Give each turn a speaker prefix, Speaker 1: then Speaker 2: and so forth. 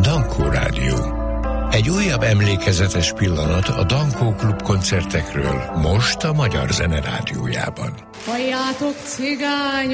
Speaker 1: Dankó Rádió. Egy újabb emlékezetes pillanat a Dankó Klub koncertekről most a Magyar Zene Rádiójában.
Speaker 2: Halljátok, cigány!